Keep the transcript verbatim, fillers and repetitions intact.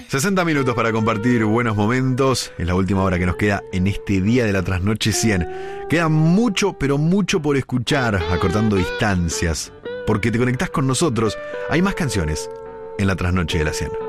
sesenta minutos para compartir buenos momentos. Es la última hora que nos queda en este día de la Trasnoche cien. Queda mucho, pero mucho por escuchar, acortando distancias. Porque te conectás con nosotros. Hay más canciones en la Trasnoche de la cien.